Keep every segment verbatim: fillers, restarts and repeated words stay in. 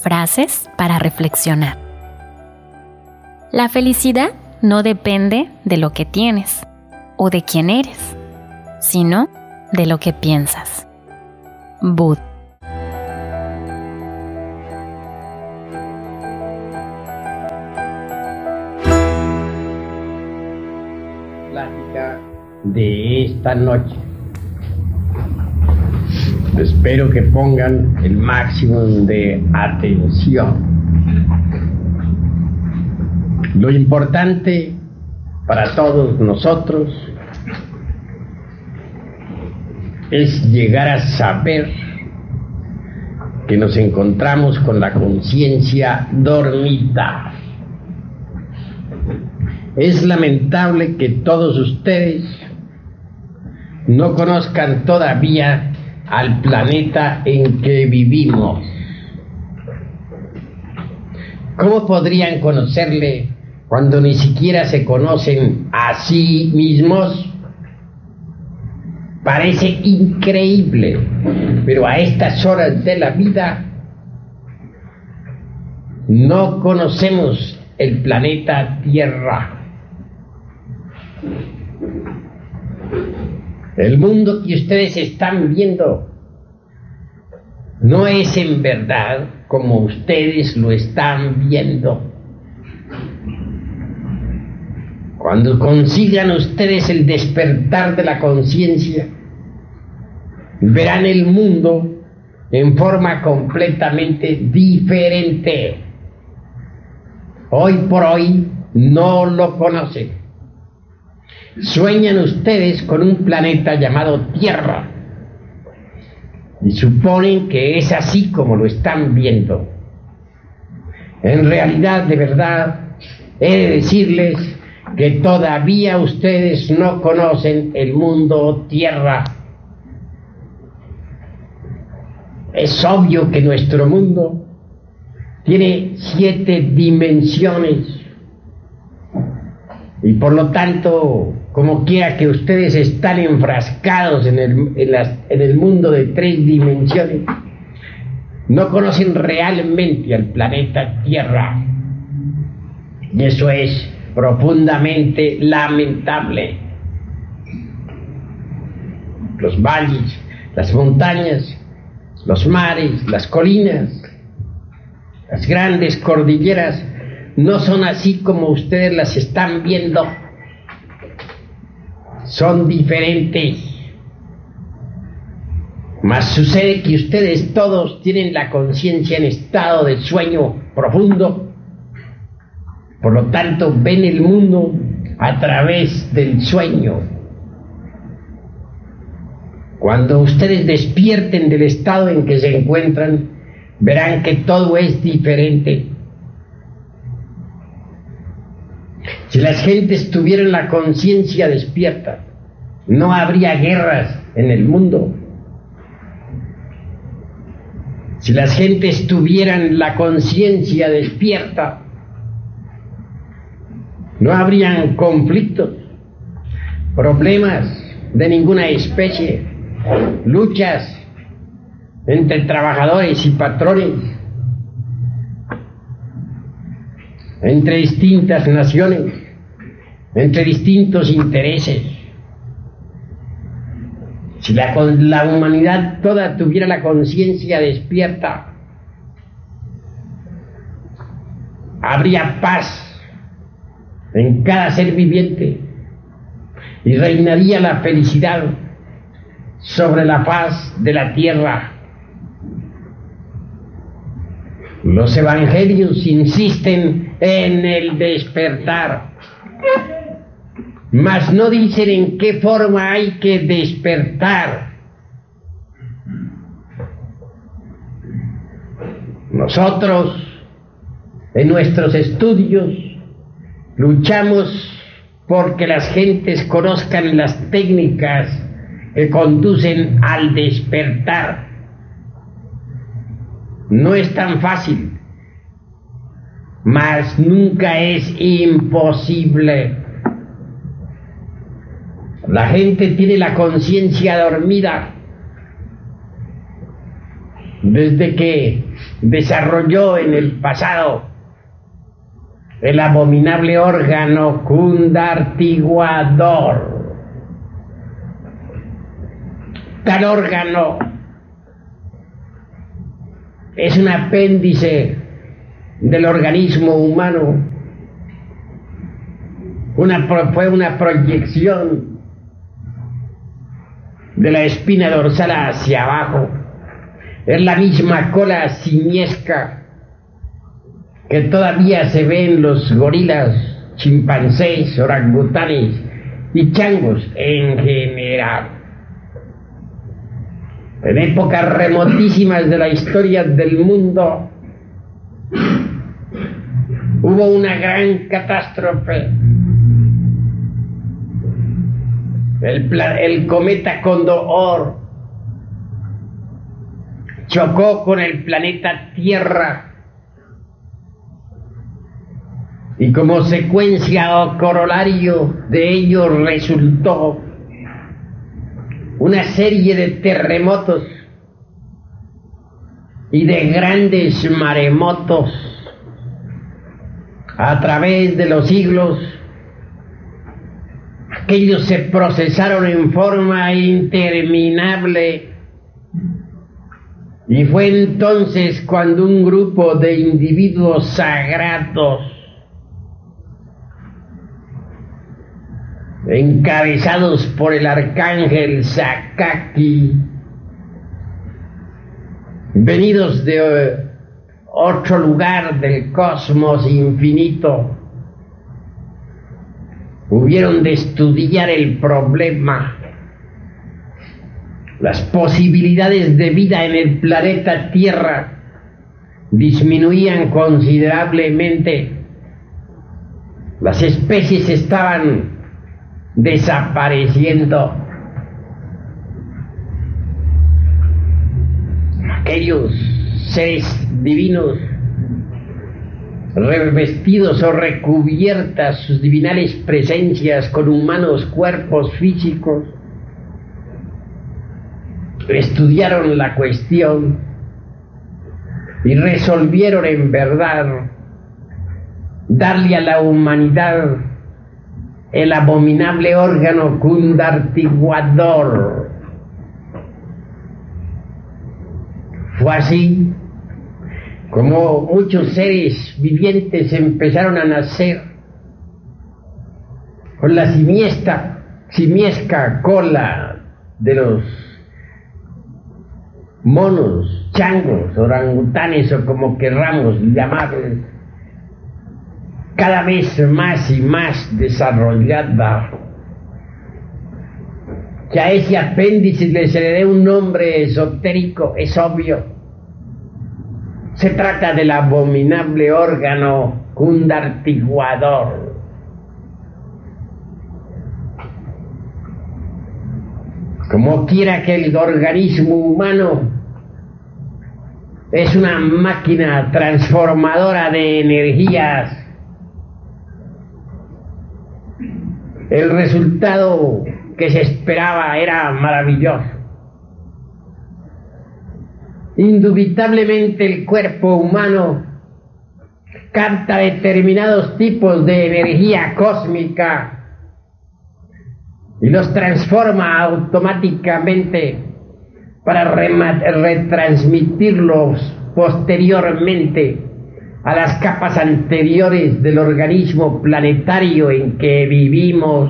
Frases para reflexionar. La felicidad no depende de lo que tienes o de quién eres, sino de lo que piensas. Bud. Plática de esta noche. Espero que pongan el máximo de atención. Lo importante para todos nosotros es llegar a saber que nos encontramos con la conciencia dormida. Es lamentable que todos ustedes no conozcan todavía al planeta en que vivimos. ¿Cómo podrían conocerle cuando ni siquiera se conocen a sí mismos? Parece increíble, pero a estas horas de la vida no conocemos el planeta Tierra. El mundo que ustedes están viendo no es en verdad como ustedes lo están viendo. Cuando consigan ustedes el despertar de la conciencia, verán el mundo en forma completamente diferente. Hoy por hoy no lo conocen. Sueñan ustedes con un planeta llamado Tierra y suponen que es así como lo están viendo. En realidad, de verdad, he de decirles que todavía ustedes no conocen el mundo Tierra. Es obvio que nuestro mundo tiene siete dimensiones y por lo tanto, como quiera que ustedes están enfrascados en el, en, las, en el mundo de tres dimensiones, no conocen realmente al planeta Tierra. Y eso es profundamente lamentable. Los valles, las montañas, los mares, las colinas, las grandes cordilleras no son así como ustedes las están viendo. Son diferentes. Mas sucede que ustedes todos tienen la conciencia en estado de sueño profundo. Por lo tanto, ven el mundo a través del sueño. Cuando ustedes despierten del estado en que se encuentran, verán que todo es diferente. Si las gentes tuvieran la conciencia despierta, no habría guerras en el mundo. Si las gentes tuvieran la conciencia despierta, no habrían conflictos, problemas de ninguna especie, luchas entre trabajadores y patrones, entre distintas naciones, entre distintos intereses. Si la, la humanidad toda tuviera la conciencia despierta, habría paz en cada ser viviente y reinaría la felicidad sobre la faz de la tierra. Los evangelios insisten en el despertar, mas no dicen en qué forma hay que despertar. Nosotros, en nuestros estudios, luchamos porque las gentes conozcan las técnicas que conducen al despertar. No es tan fácil, mas nunca es imposible. La gente tiene la conciencia dormida desde que desarrolló en el pasado el abominable órgano cundartiguador. Tal órgano es un apéndice del organismo humano, una, fue una proyección de la espina dorsal hacia abajo. Es la misma cola simiesca que todavía se ve en los gorilas, chimpancés, orangutanes y changos en general. En épocas remotísimas de la historia del mundo hubo una gran catástrofe. El, el cometa Condor chocó con el planeta Tierra y como secuencia o corolario de ello resultó una serie de terremotos y de grandes maremotos a través de los siglos. Aquellos se procesaron en forma interminable y fue entonces cuando un grupo de individuos sagrados, encabezados por el arcángel Sakaki, venidos de otro lugar del cosmos infinito, hubieron de estudiar el problema. Las posibilidades de vida en el planeta Tierra disminuían considerablemente. Las especies estaban desapareciendo. Aquellos seres divinos, revestidos o recubiertas sus divinales presencias con humanos cuerpos físicos, estudiaron la cuestión y resolvieron en verdad darle a la humanidad el abominable órgano cundartiguador. Fue así como muchos seres vivientes empezaron a nacer con la simiesca, simiesca cola de los monos, changos, orangutanes o como querramos llamarles, cada vez más y más desarrollada. Que a ese apéndice le se le dé un nombre esotérico es obvio. Se trata del abominable órgano cundartiguador. Como quiera que el organismo humano es una máquina transformadora de energías, el resultado que se esperaba era maravilloso. Indubitablemente el cuerpo humano capta determinados tipos de energía cósmica y los transforma automáticamente para retransmitirlos posteriormente a las capas anteriores del organismo planetario en que vivimos.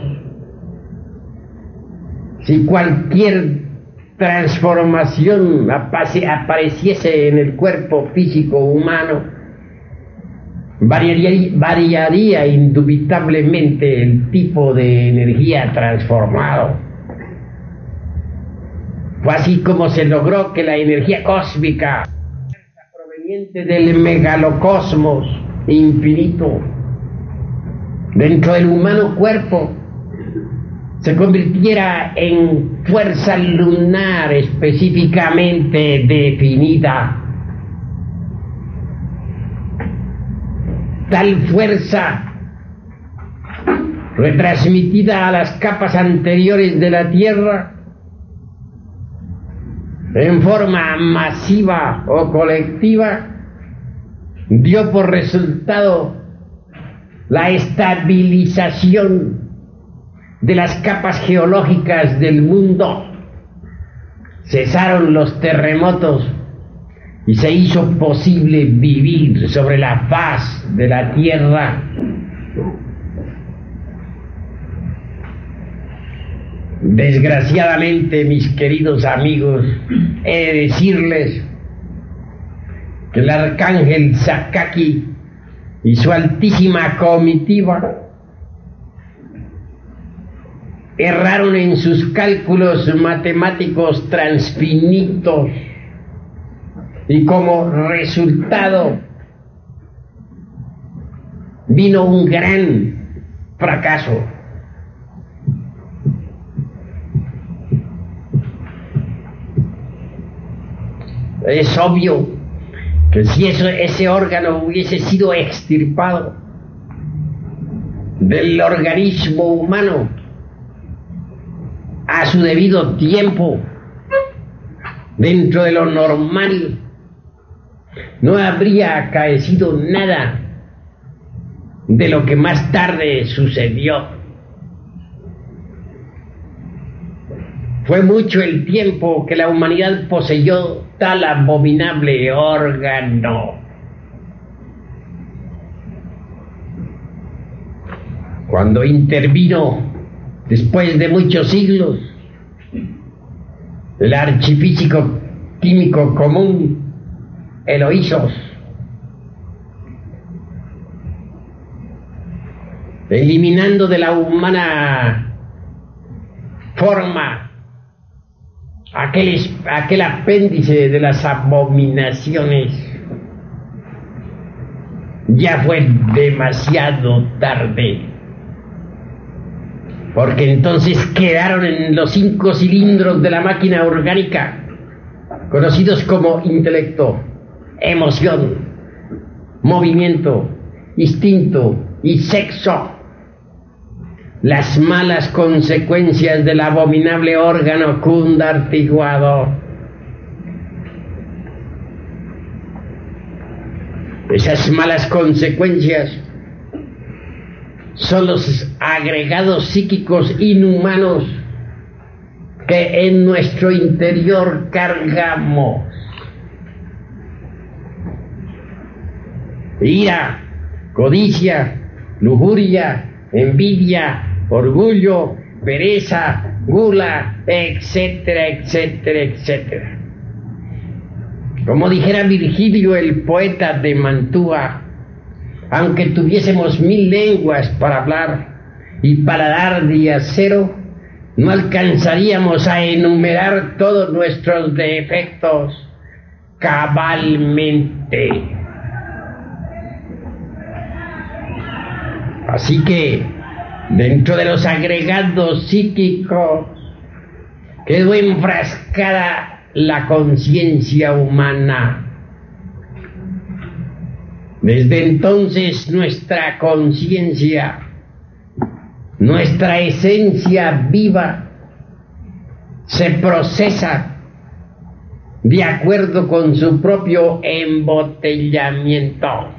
Si cualquier transformación apareciese en el cuerpo físico humano, variaría, variaría indubitablemente el tipo de energía transformado. Fue así como se logró que la energía cósmica proveniente del megalocosmos infinito dentro del humano cuerpo se convirtiera en fuerza lunar específicamente definida. Tal fuerza, retransmitida a las capas anteriores de la Tierra, en forma masiva o colectiva, dio por resultado la estabilización de las capas geológicas del mundo. Cesaron los terremotos y se hizo posible vivir sobre la faz de la Tierra. Desgraciadamente, mis queridos amigos, he de decirles que el arcángel Sakaki y su altísima comitiva erraron en sus cálculos matemáticos transfinitos y como resultado vino un gran fracaso. Es obvio que si eso, ese órgano hubiese sido extirpado del organismo humano a su debido tiempo, dentro de lo normal, no habría acaecido nada de lo que más tarde sucedió. Fue mucho el tiempo que la humanidad poseyó tal abominable órgano. Cuando intervino, después de muchos siglos, el archifísico químico común Eloísos, eliminando de la humana forma aquel, aquel apéndice de las abominaciones, ya fue demasiado tarde, porque entonces quedaron en los cinco cilindros de la máquina orgánica, conocidos como intelecto, emoción, movimiento, instinto y sexo, las malas consecuencias del abominable órgano cundartiguado. Esas malas consecuencias son los agregados psíquicos inhumanos que en nuestro interior cargamos. Ira, codicia, lujuria, envidia, orgullo, pereza, gula, etcétera, etcétera, etcétera. Como dijera Virgilio, el poeta de Mantua, aunque tuviésemos mil lenguas para hablar y paladar de acero, no alcanzaríamos a enumerar todos nuestros defectos cabalmente. Así que, dentro de los agregados psíquicos, quedó enfrascada la conciencia humana. Desde entonces nuestra conciencia, nuestra esencia viva, se procesa de acuerdo con su propio embotellamiento.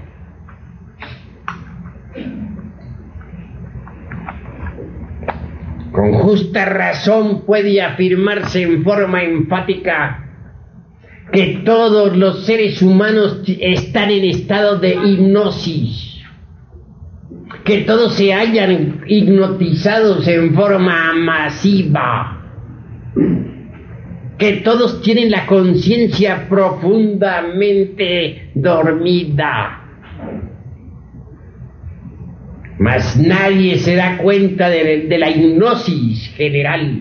Con justa razón puede afirmarse en forma enfática que todos los seres humanos están en estado de hipnosis, que todos se hallan hipnotizados en forma masiva, que todos tienen la conciencia profundamente dormida. Mas nadie se da cuenta de, de la hipnosis general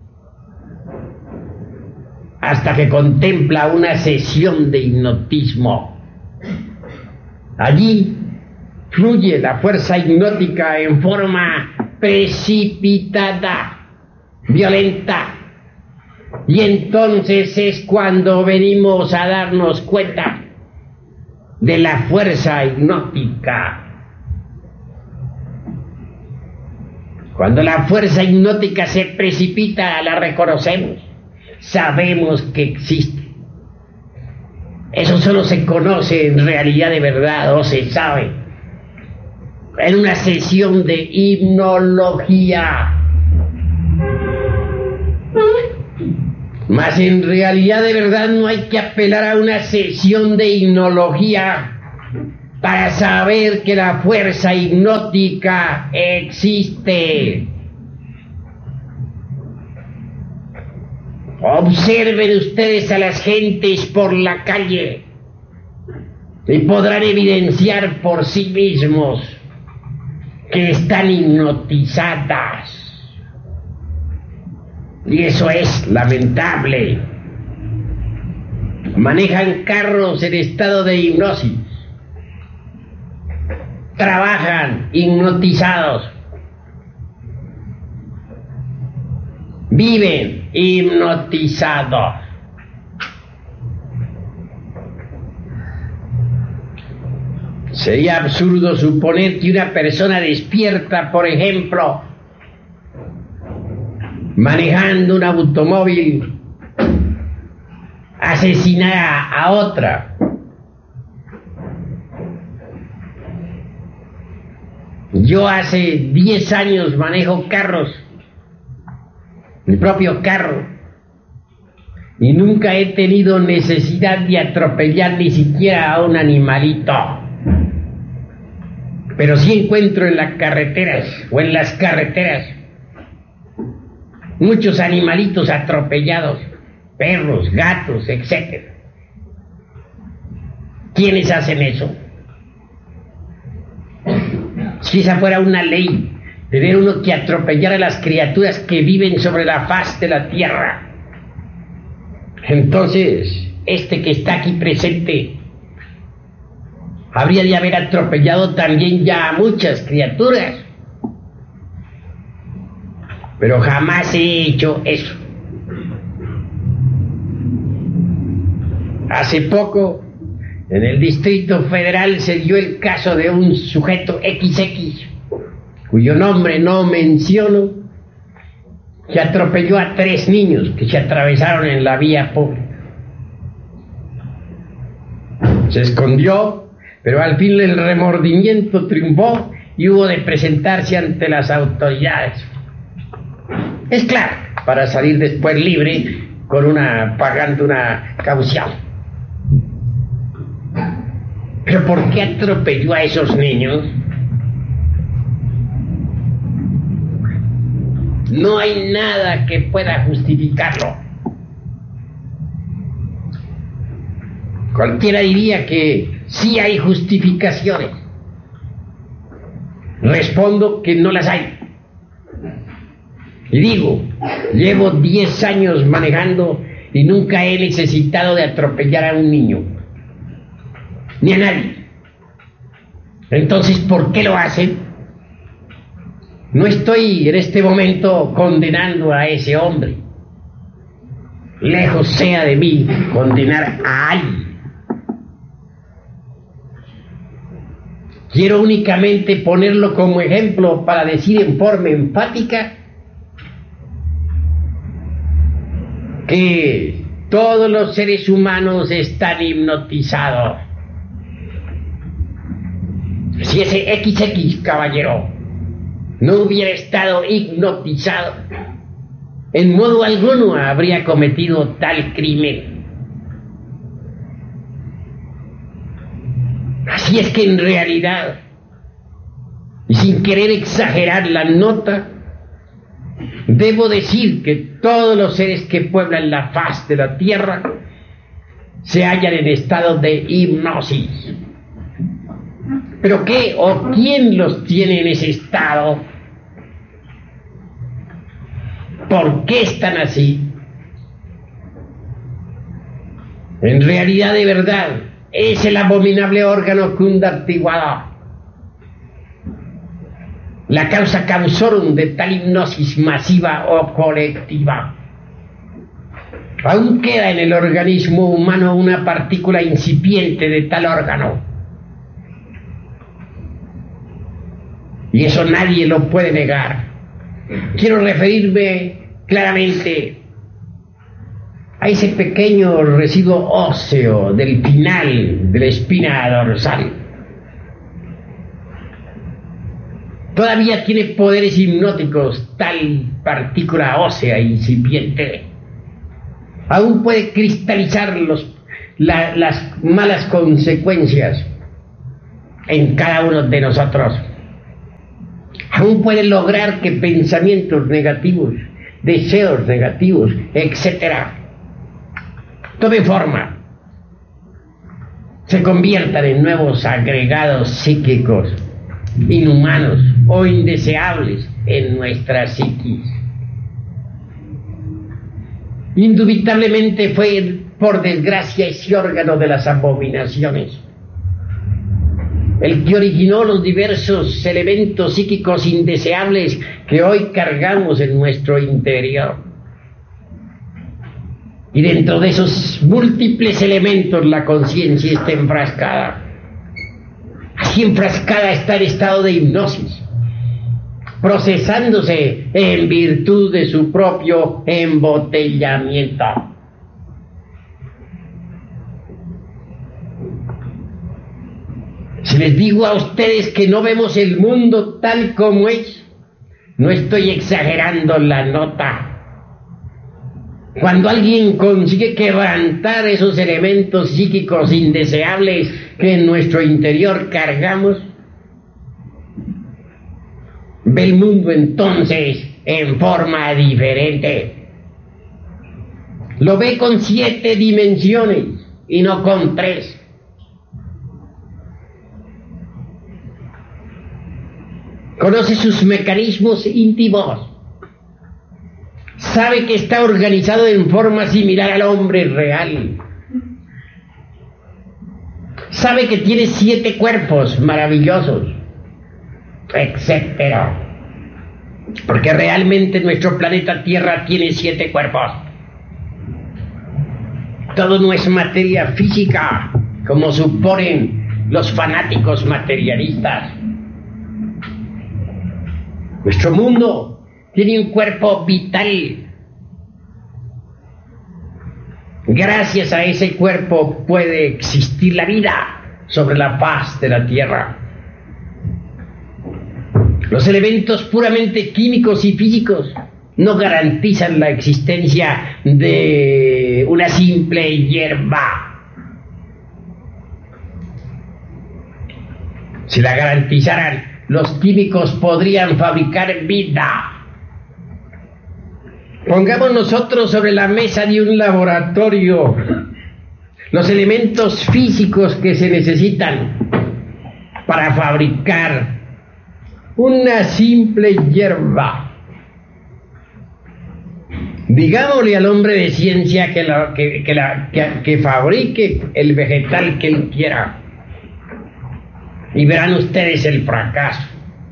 hasta que contempla una sesión de hipnotismo. Allí fluye la fuerza hipnótica en forma precipitada, violenta, y entonces es cuando venimos a darnos cuenta de la fuerza hipnótica. Cuando la fuerza hipnótica se precipita, la reconocemos. sabemos que existe. Eso solo se conoce en realidad de verdad, o se sabe en una sesión de hipnología. Mas en realidad de verdad no hay que apelar a una sesión de hipnología para saber que la fuerza hipnótica existe. Observen ustedes a las gentes por la calle y podrán evidenciar por sí mismos que están hipnotizadas. Y eso es lamentable. Manejan carros en estado de hipnosis. Trabajan hipnotizados. Viven hipnotizados. Sería absurdo suponer que una persona despierta, por ejemplo, manejando un automóvil, asesinara a otra. Yo hace diez años manejo carros, mi propio carro, y nunca he tenido necesidad de atropellar ni siquiera a un animalito. Pero sí encuentro en las carreteras o en las carreteras muchos animalitos atropellados, perros, gatos, etcétera. ¿Quiénes hacen eso? Si esa fuera una ley, tener uno que atropellar a las criaturas que viven sobre la faz de la tierra, entonces este que está aquí presente habría de haber atropellado también ya a muchas criaturas. Pero jamás he hecho eso. Hace poco, en el Distrito Federal se dio el caso de un sujeto equis equis, cuyo nombre no menciono, que atropelló a tres niños que se atravesaron en la vía pública. Se escondió, pero al fin el remordimiento triunfó y hubo de presentarse ante las autoridades. Es claro, para salir después libre con una pagando una caución. Pero ¿por qué atropelló a esos niños? No hay nada que pueda justificarlo. Cualquiera diría que sí hay justificaciones. Respondo que no las hay. Y digo, llevo diez años manejando y nunca he necesitado de atropellar a un niño, ni a nadie. Entonces, ¿por qué lo hacen? No estoy en este momento condenando a ese hombre. Lejos sea de mí condenar a alguien. Quiero únicamente ponerlo como ejemplo para decir en forma enfática que todos los seres humanos están hipnotizados. Si ese equis equis, caballero, no hubiera estado hipnotizado, en modo alguno habría cometido tal crimen. Así es que en realidad, y sin querer exagerar la nota, debo decir que todos los seres que pueblan la faz de la tierra se hallan en estado de hipnosis. ¿Pero qué o quién los tiene en ese estado? ¿Por qué están así? En realidad, de verdad, es el abominable órgano cundartiguado, la causa causorum de tal hipnosis masiva o colectiva. Aún queda en el organismo humano una partícula incipiente de tal órgano, y eso nadie lo puede negar. Quiero referirme claramente a ese pequeño residuo óseo del final de la espina dorsal. Todavía tiene poderes hipnóticos tal partícula ósea incipiente. Aún puede cristalizar los, la, las malas consecuencias en cada uno de nosotros. Aún puede lograr que pensamientos negativos, deseos negativos, etcétera, tome forma, se conviertan en nuevos agregados psíquicos inhumanos o indeseables en nuestra psiquis. Indubitablemente fue, por desgracia, ese órgano de las abominaciones el que originó los diversos elementos psíquicos indeseables que hoy cargamos en nuestro interior. Y dentro de esos múltiples elementos la conciencia está enfrascada. Así enfrascada está en estado de hipnosis, procesándose en virtud de su propio embotellamiento. Si les digo a ustedes que no vemos el mundo tal como es, no estoy exagerando la nota. Cuando alguien consigue quebrantar esos elementos psíquicos indeseables que en nuestro interior cargamos, ve el mundo entonces en forma diferente. Lo ve con siete dimensiones y no con tres. Conoce sus mecanismos íntimos. Sabe que está organizado en forma similar al hombre real. Sabe que tiene siete cuerpos maravillosos, etcétera. Porque realmente nuestro planeta Tierra tiene siete cuerpos. Todo no es materia física, como suponen los fanáticos materialistas. Nuestro mundo tiene un cuerpo vital. Gracias a ese cuerpo puede existir la vida sobre la faz de la Tierra. Los elementos puramente químicos y físicos no garantizan la existencia de una simple hierba. Si la garantizaran, los químicos podrían fabricar vida. Pongamos nosotros sobre la mesa de un laboratorio los elementos físicos que se necesitan para fabricar una simple hierba. Digámosle al hombre de ciencia que, la, que, que, la, que, que fabrique el vegetal que él quiera. Y verán ustedes el fracaso.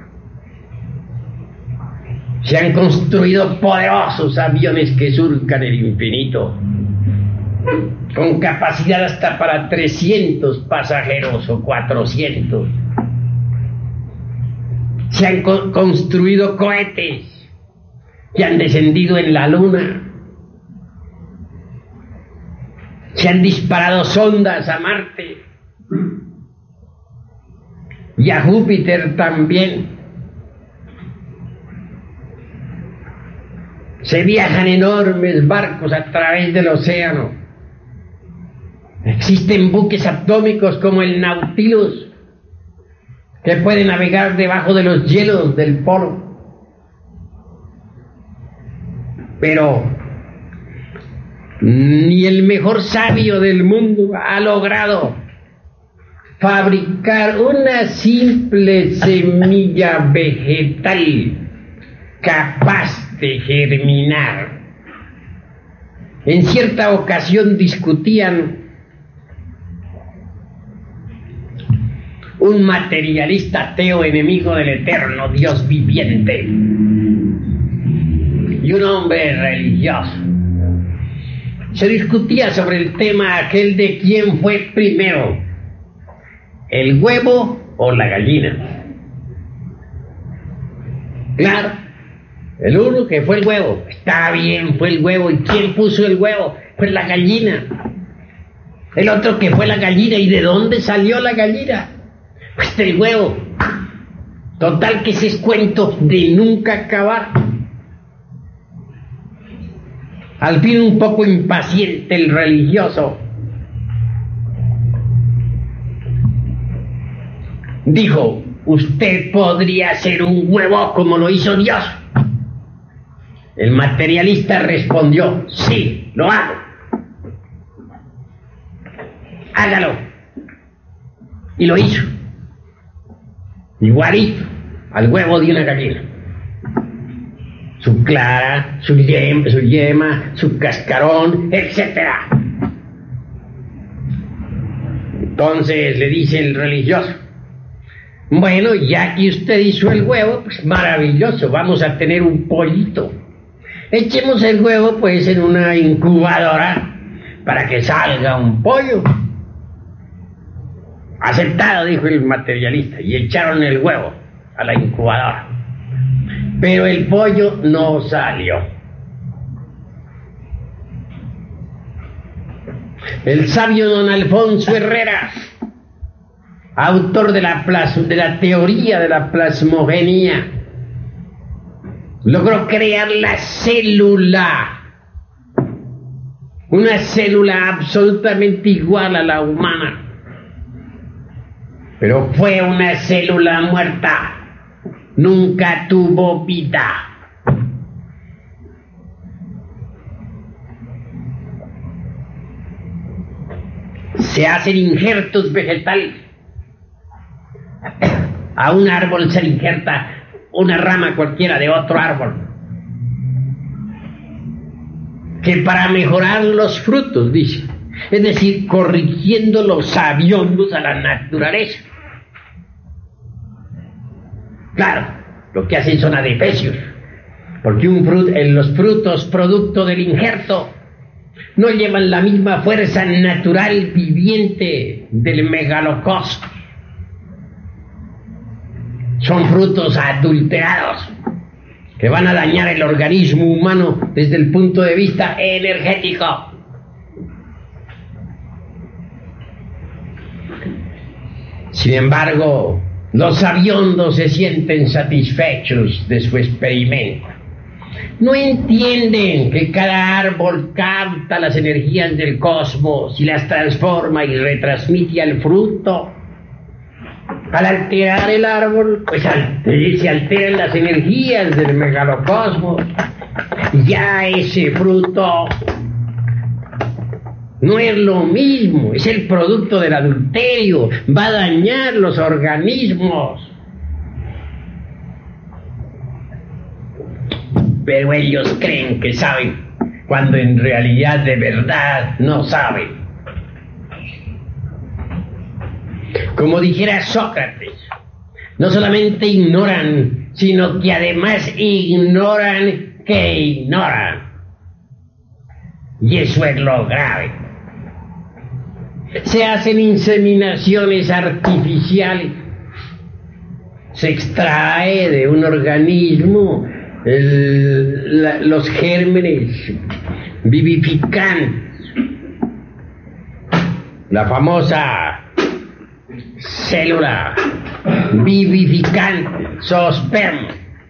Se han construido poderosos aviones que surcan el infinito, con capacidad hasta para trescientos pasajeros o cuatrocientos. Se han co- construido cohetes que han descendido en la luna. Se han disparado sondas a Marte. Y a Júpiter también. Se viajan enormes barcos a través del océano. Existen buques atómicos como el Nautilus, que pueden navegar debajo de los hielos del polo. Pero ni el mejor sabio del mundo ha logrado fabricar una simple semilla vegetal capaz de germinar. En cierta ocasión discutían un materialista ateo enemigo del eterno Dios viviente y un hombre religioso. Se discutía sobre el tema aquel de quién fue primero, el huevo o la gallina. Claro, El uno que fue el huevo. Está bien, fue el huevo. ¿Y quién puso el huevo? Pues la gallina. El otro que fue la gallina. ¿Y de dónde salió la gallina? Pues del huevo. Total que ese es cuento de nunca acabar. Al fin, un poco impaciente el religioso dijo: usted podría ser un huevo como lo hizo Dios. El materialista respondió: sí, lo hago. Hágalo. Y lo hizo. Igualito al huevo de una gallina. Su clara, su yema, su yema, su cascarón, etcétera. Entonces le dice el religioso: bueno, ya que usted hizo el huevo, pues maravilloso, vamos a tener un pollito. Echemos el huevo pues en una incubadora para que salga un pollo. Aceptado, dijo el materialista, y echaron el huevo a la incubadora. Pero el pollo no salió. El sabio don Alfonso Herrera, autor de la, plas- de la teoría de la plasmogenia, logró crear la célula, una célula absolutamente igual a la humana, pero fue una célula muerta, nunca tuvo vida. Se hacen injertos vegetales. A un árbol se le injerta una rama cualquiera de otro árbol, que para mejorar los frutos, dice, es decir, corrigiendo los sabiondos a la naturaleza. Claro, lo que hacen son adefesios, porque un fruto, en los frutos producto del injerto no llevan la misma fuerza natural viviente del megalocosmos. Son frutos adulterados que van a dañar el organismo humano desde el punto de vista energético. Sin embargo, los sabiondos se sienten satisfechos de su experimento. No entienden que cada árbol capta las energías del cosmos y las transforma y retransmite al fruto. Al alterar el árbol, pues alter, se alteran las energías del megalocosmos. Ya ese fruto no es lo mismo, es el producto del adulterio, va a dañar los organismos. Pero ellos creen que saben, cuando en realidad de verdad no saben. Como dijera Sócrates, no solamente ignoran, sino que además ignoran que ignoran. Y eso es lo grave. Se hacen inseminaciones artificiales. Se extrae de un organismo el, la, los gérmenes vivificantes. La famosa célula vivificante, zoospermo.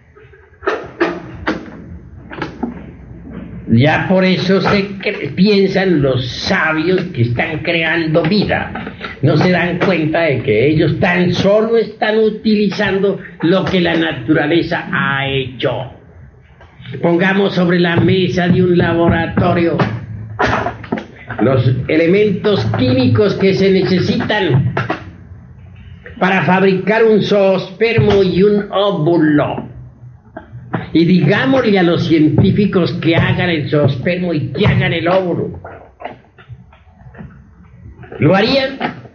Ya por eso se piensan los sabios que están creando vida. No se dan cuenta de que ellos tan solo están utilizando lo que la naturaleza ha hecho. Pongamos sobre la mesa de un laboratorio los elementos químicos que se necesitan para fabricar un zoospermo y un óvulo. Y digámosle a los científicos que hagan el zoospermo y que hagan el óvulo. ¿Lo harían?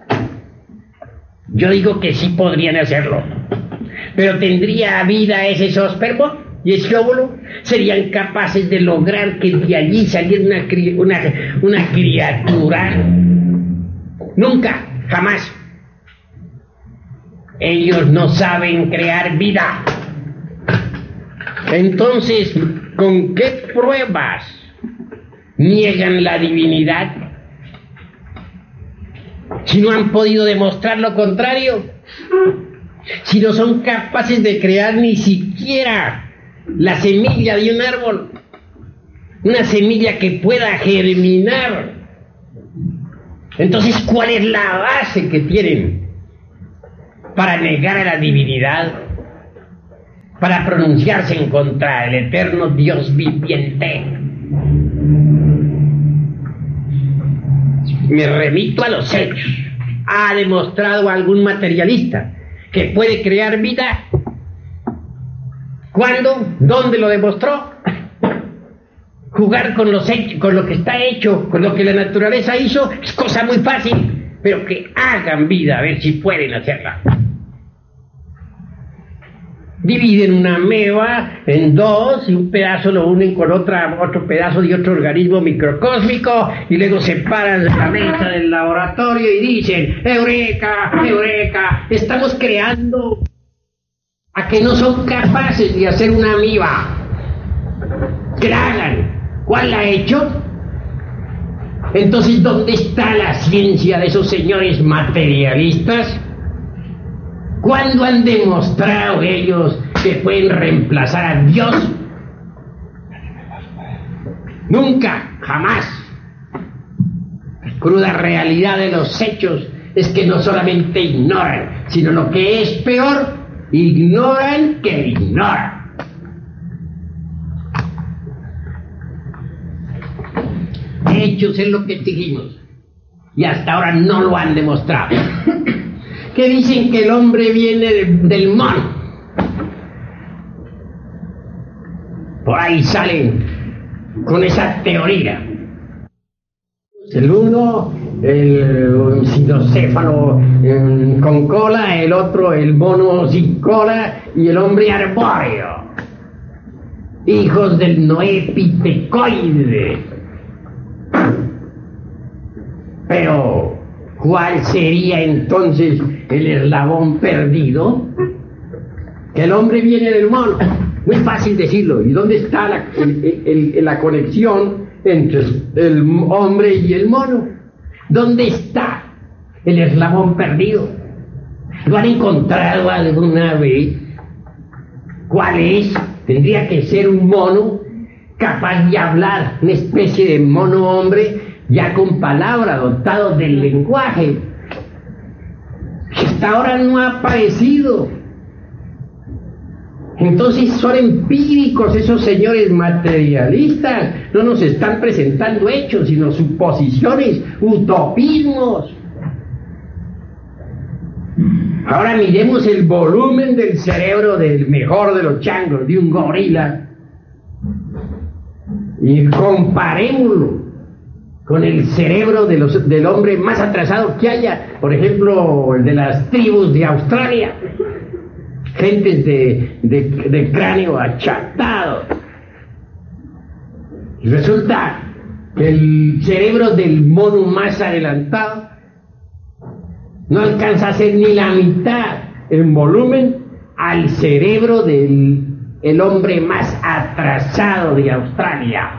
Yo digo que sí podrían hacerlo. Pero ¿tendría vida ese zoospermo y ese óvulo? ¿Serían capaces de lograr que de allí saliera una, cri- una, una criatura? Nunca, jamás. Ellos no saben crear vida. Entonces, ¿con qué pruebas niegan la divinidad? Si no han podido demostrar lo contrario, si no son capaces de crear ni siquiera la semilla de un árbol, una semilla que pueda germinar, entonces, ¿cuál es la base que tienen para negar a la divinidad, para pronunciarse en contra del eterno Dios viviente? Me remito a los hechos. ¿Ha demostrado algún materialista que puede crear vida? ¿Cuándo? ¿Dónde lo demostró? Jugar con los hechos, con lo que está hecho, con lo que la naturaleza hizo, es cosa muy fácil, pero que hagan vida, a ver si pueden hacerla. Dividen una ameba en dos y un pedazo lo unen con otra, otro pedazo de otro organismo microcósmico y luego se paran de la mesa del laboratorio y dicen: ¡Eureka! ¡Eureka! Estamos creando a que no son capaces de hacer una ameba. Que la hagan. ¿Cuál la ha hecho? Entonces, ¿dónde está la ciencia de esos señores materialistas? ¿Cuándo han demostrado ellos que pueden reemplazar a Dios? Nunca, jamás. La cruda realidad de los hechos es que no solamente ignoran, sino lo que es peor, ignoran que ignoran. Hechos es lo que exigimos y hasta ahora no lo han demostrado. Que dicen que el hombre viene de, del mono. Por ahí salen con esa teoría. El uno, el cinocéfalo eh, con cola, el otro el mono sin cola y el hombre arbóreo. Hijos del noepitecoide. Pero, ¿cuál sería entonces el eslabón perdido? Que el hombre viene del mono. Muy fácil decirlo. ¿Y dónde está la, el, el, la conexión entre el hombre y el mono? ¿Dónde está el eslabón perdido? ¿Lo han encontrado alguna vez? ¿Cuál es? Tendría que ser un mono capaz de hablar, una especie de mono hombre, ya con palabra, dotado del lenguaje. Hasta ahora no ha aparecido. Entonces son empíricos esos señores materialistas. No nos están presentando hechos, sino suposiciones, utopismos. Ahora miremos el volumen del cerebro del mejor de los changos, de un gorila, y comparémoslo con el cerebro de los, del hombre más atrasado que haya, por ejemplo, el de las tribus de Australia, gentes de, de, de cráneo achatado. Y resulta que el cerebro del mono más adelantado no alcanza a ser ni la mitad en volumen al cerebro del el hombre más atrasado de Australia.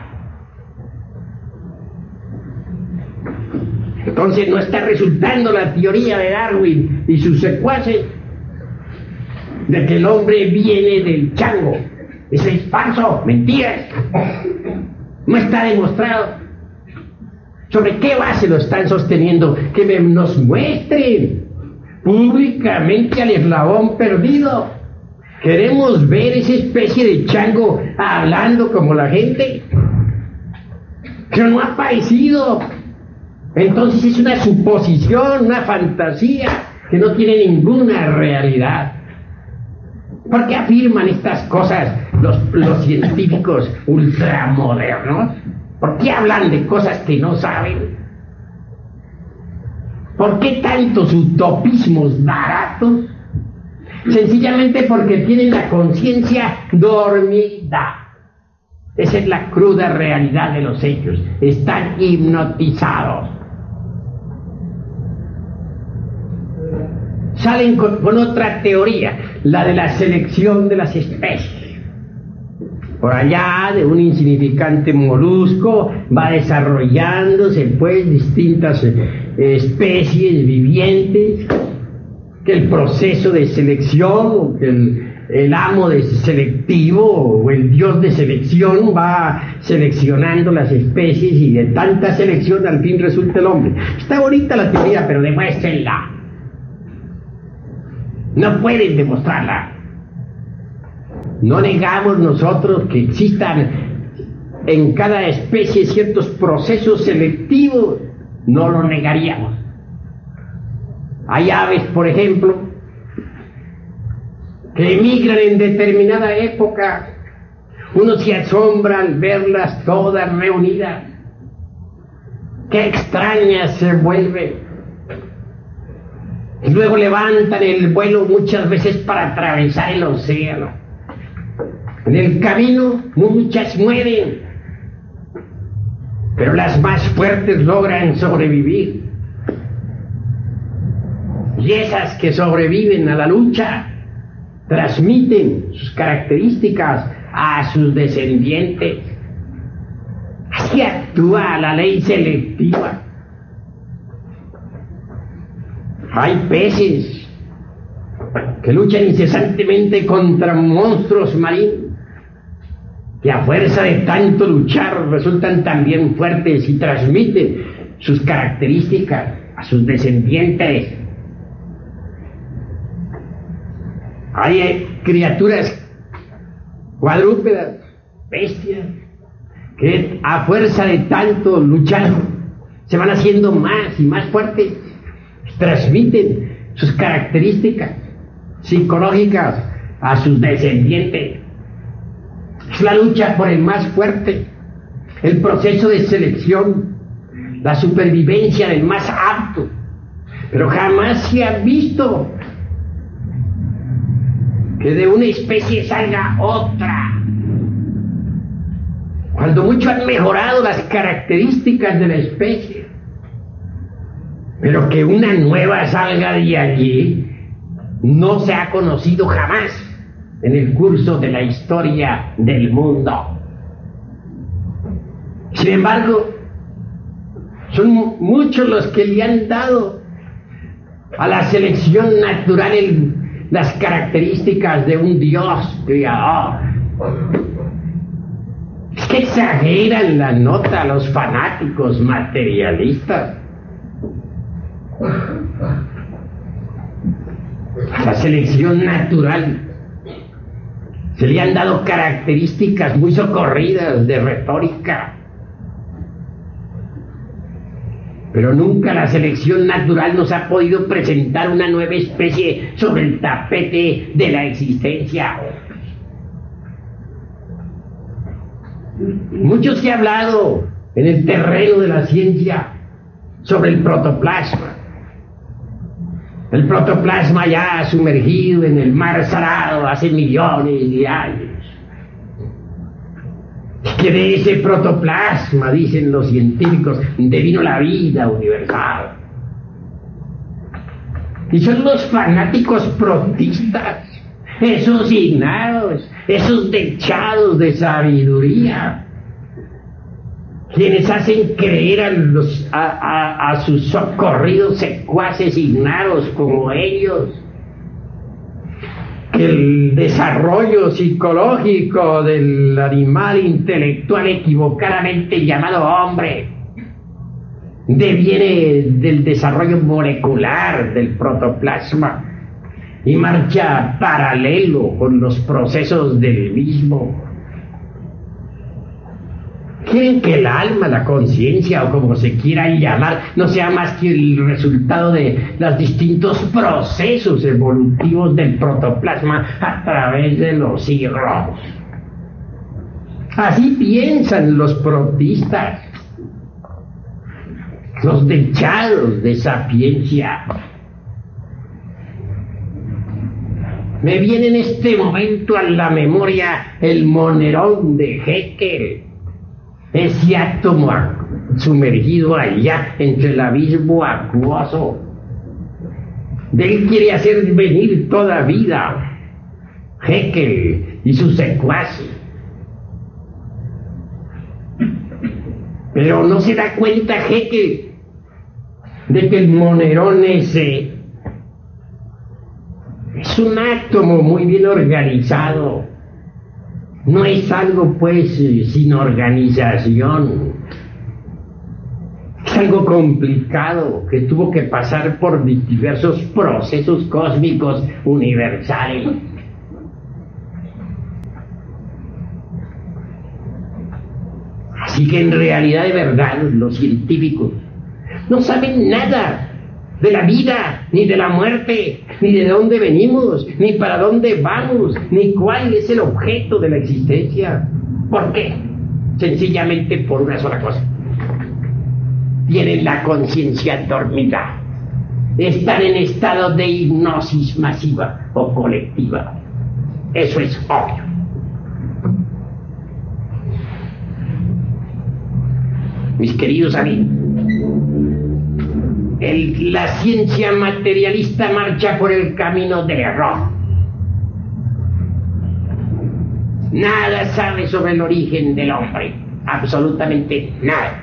Entonces no está resultando la teoría de Darwin y sus secuaces de que el hombre viene del chango. Eso es falso, mentiras. No está demostrado. ¿Sobre qué base lo están sosteniendo? Que me, nos muestren públicamente al eslabón perdido. Queremos ver esa especie de chango hablando como la gente, pero no ha aparecido. Entonces es una suposición, una fantasía que no tiene ninguna realidad. ¿Por qué afirman estas cosas los, los científicos ultramodernos? ¿Por qué hablan de cosas que no saben? ¿Por qué tantos utopismos baratos? Sencillamente porque tienen la conciencia dormida. Esa es la cruda realidad de los hechos. Están hipnotizados. Salen con, con otra teoría, la de la selección de las especies. Por allá, de un insignificante molusco, va desarrollándose pues distintas eh, especies vivientes, que el proceso de selección, o que el, el amo de selectivo, o el dios de selección, va seleccionando las especies, y de tanta selección al fin resulta el hombre. Está bonita la teoría, pero demuéstrenla. No pueden demostrarla. No negamos nosotros que existan en cada especie ciertos procesos selectivos, no lo negaríamos. Hay aves, por ejemplo, que emigran en determinada época. Uno se asombra al verlas todas reunidas. Qué extrañas se vuelven. Y luego levantan el vuelo muchas veces para atravesar el océano. En el camino muchas mueren, pero las más fuertes logran sobrevivir. Y esas que sobreviven a la lucha transmiten sus características a sus descendientes. Así actúa la ley selectiva. Hay peces que luchan incesantemente contra monstruos marinos, que a fuerza de tanto luchar resultan también fuertes y transmiten sus características a sus descendientes. Hay eh, criaturas cuadrúpedas, bestias, que a fuerza de tanto luchar se van haciendo más y más fuertes, transmiten sus características psicológicas a sus descendientes. Es la lucha por el más fuerte, el proceso de selección, la supervivencia del más apto, pero jamás se ha visto que de una especie salga otra. Cuando mucho han mejorado las características de la especie, pero que una nueva salga de allí no se ha conocido jamás en el curso de la historia del mundo. Sin embargo, son muchos los que le han dado a la selección natural el, las características de un Dios creador. Es que exageran la nota los fanáticos materialistas. A la selección natural se le han dado características muy socorridas de retórica, pero nunca la selección natural nos ha podido presentar una nueva especie sobre el tapete de la existencia. Mucho se ha hablado en el terreno de la ciencia sobre el protoplasma. El protoplasma ya sumergido en el mar salado hace millones de años. Que de ese protoplasma, dicen los científicos, devino la vida universal. Y son los fanáticos protistas, esos ignaros, esos dechados de sabiduría, quienes hacen creer a, los, a, a, a sus socorridos secuaces ignaros como ellos que el desarrollo psicológico del animal intelectual equivocadamente llamado hombre deviene del desarrollo molecular del protoplasma y marcha paralelo con los procesos del mismo. Quieren que el alma, la conciencia o como se quiera llamar, no sea más que el resultado de los distintos procesos evolutivos del protoplasma a través de los siglos. Así piensan los protistas, los dechados de sapiencia. Me viene en este momento a la memoria el monerón de Haeckel, ese átomo sumergido allá entre el abismo acuoso. De él quiere hacer venir toda vida Haeckel y sus secuaces. Pero no se da cuenta Haeckel de que el monerón ese es un átomo muy bien organizado. No es algo pues sin organización. Es algo complicado que tuvo que pasar por diversos procesos cósmicos universales. Así que en realidad, de verdad, los científicos no saben nada de la vida, ni de la muerte, ni de dónde venimos, ni para dónde vamos, ni cuál es el objeto de la existencia. ¿Por qué? Sencillamente por una sola cosa. Tienen la conciencia dormida. Están en estado de hipnosis masiva o colectiva. Eso es obvio. Mis queridos amigos, el, la ciencia materialista marcha por el camino del error. Nada sabe sobre el origen del hombre, absolutamente nada.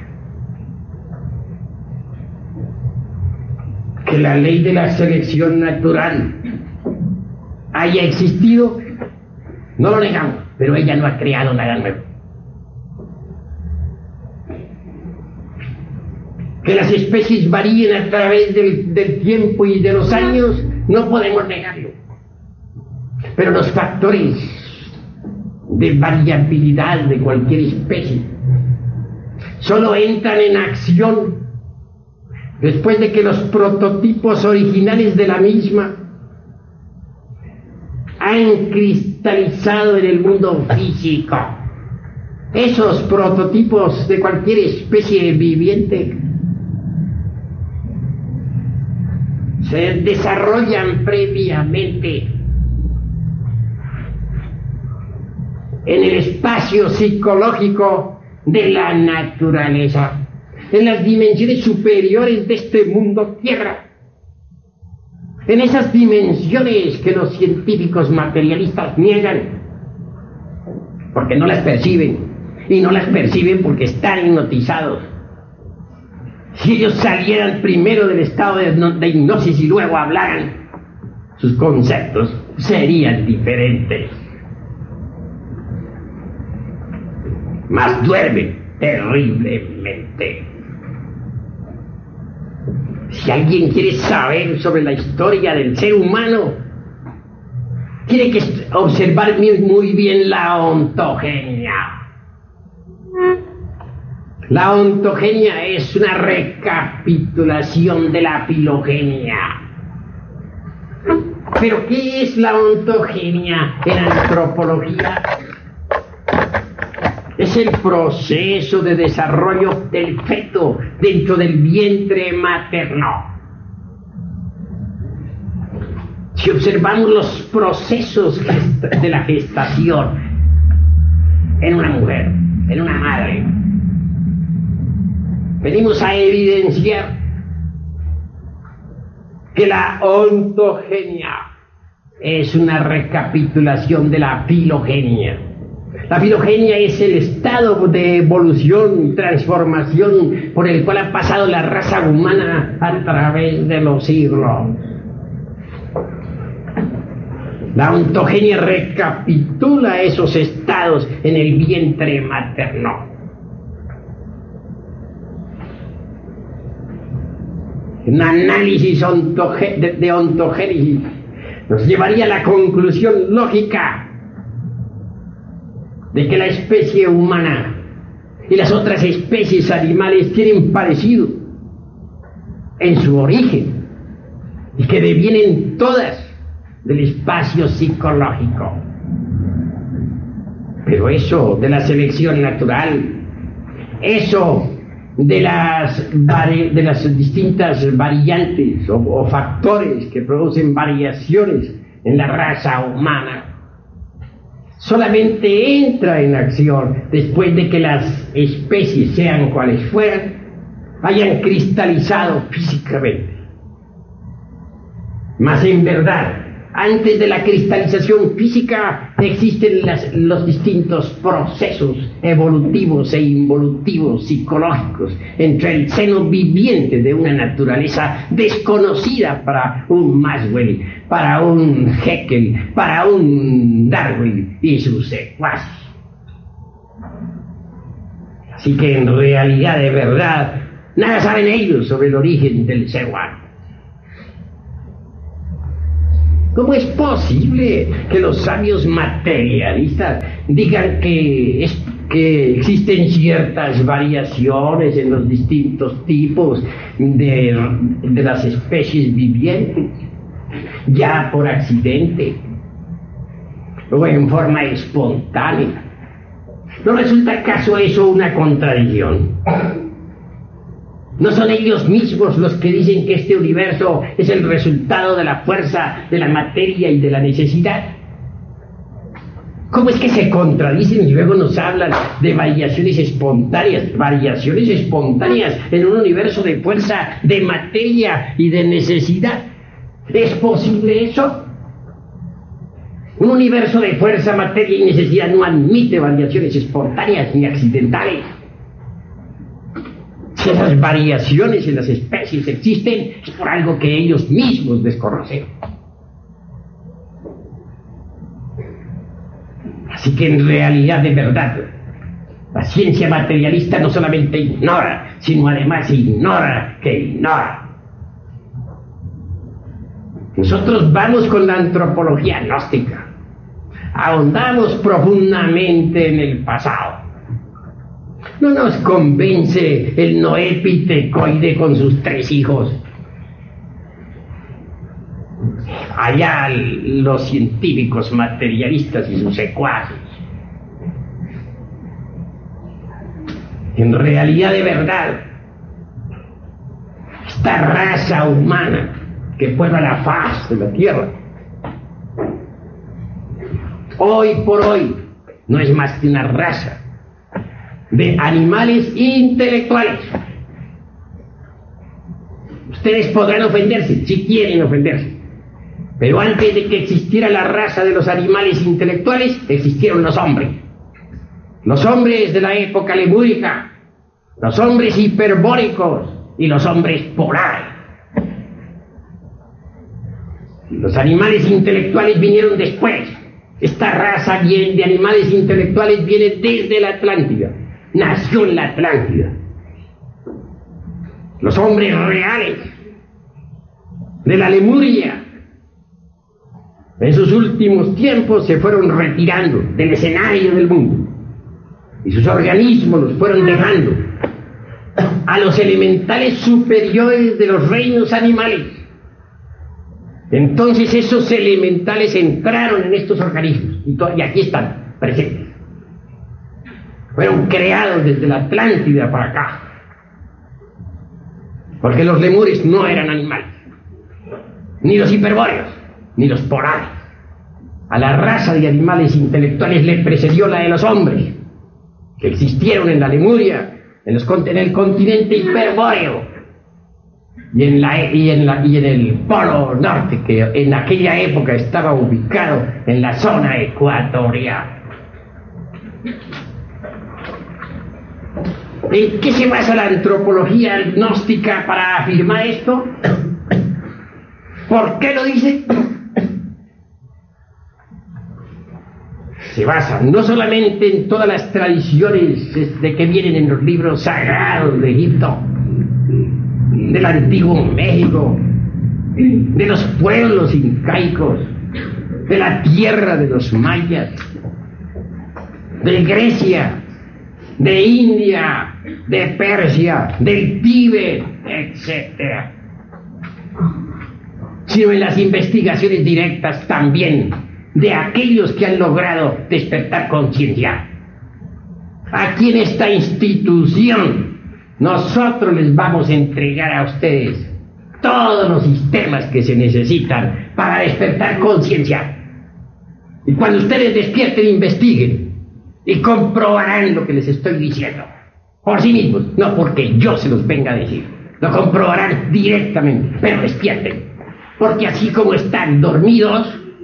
Que la ley de la selección natural haya existido, no lo negamos, pero ella no ha creado nada nuevo. Que las especies varíen a través del, del tiempo y de los años, no podemos negarlo. Pero los factores de variabilidad de cualquier especie solo entran en acción después de que los prototipos originales de la misma han cristalizado en el mundo físico. Esos prototipos de cualquier especie viviente se desarrollan previamente en el espacio psicológico de la naturaleza, en las dimensiones superiores de este mundo tierra, en esas dimensiones que los científicos materialistas niegan, porque no las perciben, y no las perciben porque están hipnotizados. Si ellos salieran primero del estado de, de hipnosis y luego hablaran, sus conceptos serían diferentes. Mas duermen terriblemente. Si alguien quiere saber sobre la historia del ser humano, tiene que observar muy bien la ontogenia. La ontogenia es una recapitulación de la filogenia. ¿Pero qué es la ontogenia en antropología? Es el proceso de desarrollo del feto dentro del vientre materno. Si observamos los procesos de la gestación en una mujer, en una madre, venimos a evidenciar que la ontogenia es una recapitulación de la filogenia. La filogenia es el estado de evolución y transformación por el cual ha pasado la raza humana a través de los siglos. La ontogenia recapitula esos estados en el vientre materno. Un análisis ontoge- de, de ontogénesis nos llevaría a la conclusión lógica de que la especie humana y las otras especies animales tienen parecido en su origen y que devienen todas del espacio psicológico. Pero eso de la selección natural, eso de las, vari- de las distintas variantes o, o factores que producen variaciones en la raza humana, solamente entra en acción después de que las especies, sean cuales fueran, hayan cristalizado físicamente. Mas en verdad, Antes de la cristalización física existen las, los distintos procesos evolutivos e involutivos psicológicos entre el seno viviente de una naturaleza desconocida para un Maxwell, para un Haeckel, para un Darwin y sus secuaces. Así que en realidad, de verdad, nada saben ellos sobre el origen del ser humano. ¿Cómo es posible que los sabios materialistas digan que, es, que existen ciertas variaciones en los distintos tipos de, de las especies vivientes, ya por accidente o en forma espontánea? ¿No resulta acaso eso una contradicción? ¿No son ellos mismos los que dicen que este universo es el resultado de la fuerza, de la materia y de la necesidad? ¿Cómo es que se contradicen y luego nos hablan de variaciones espontáneas? Variaciones espontáneas en un universo de fuerza, de materia y de necesidad. ¿Es posible eso? Un universo de fuerza, materia y necesidad no admite variaciones espontáneas ni accidentales. Si esas variaciones en las especies existen, es por algo que ellos mismos desconocen. Así que en realidad, de verdad, la ciencia materialista no solamente ignora, sino además ignora que ignora. Nosotros vamos con la antropología gnóstica, ahondamos profundamente en el pasado. No nos convence el Noé pitecoide con sus tres hijos. Allá los científicos materialistas y sus secuaces. En realidad, de verdad, esta raza humana que puebla la faz de la tierra, hoy por hoy, no es más que una raza de animales intelectuales. Ustedes podrán ofenderse, si quieren ofenderse, pero antes de que existiera la raza de los animales intelectuales, existieron los hombres. Los hombres de la época lemúrica, los hombres hiperbóricos y los hombres polares. Los animales intelectuales vinieron después. Esta raza bien de animales intelectuales viene desde la Atlántida. Nació en la Atlántida. Los hombres reales de la Lemuria en sus últimos tiempos se fueron retirando del escenario del mundo y sus organismos los fueron dejando a los elementales superiores de los reinos animales. Entonces esos elementales entraron en estos organismos y, y aquí están presentes. Fueron creados desde la Atlántida para acá, porque los lemures no eran animales, ni los hiperbóreos, ni los polares. A la raza de animales intelectuales le precedió la de los hombres, que existieron en la Lemuria, en, los, en el continente hiperbóreo, y en, la, y, en la, y en el Polo Norte, que en aquella época estaba ubicado en la zona ecuatorial. ¿En qué se basa la antropología gnóstica para afirmar esto? ¿Por qué lo dice? Se basa no solamente en todas las tradiciones de que vienen en los libros sagrados de Egipto, del antiguo México, de los pueblos incaicos, de la tierra de los mayas, de Grecia, de India, de Persia, del Tíbet, etcétera, sino en las investigaciones directas también de aquellos que han logrado despertar conciencia. Aquí en esta institución nosotros les vamos a entregar a ustedes todos los sistemas que se necesitan para despertar conciencia. Y cuando ustedes despierten, investiguen y comprobarán lo que les estoy diciendo por sí mismos, no porque yo se los venga a decir. Lo comprobarán directamente, pero despierten, porque así como están dormidos,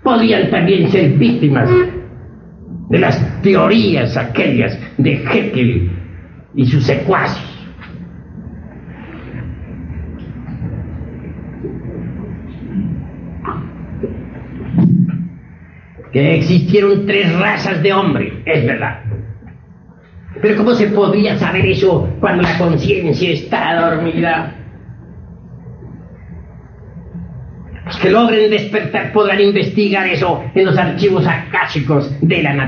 podían también ser víctimas de las teorías aquellas de Haeckel y sus secuaces. Que existieron tres razas de hombre, es verdad. Pero ¿cómo se podría saber eso cuando la conciencia está dormida? Los que logren despertar podrán investigar eso en los archivos akáshicos de la naturaleza.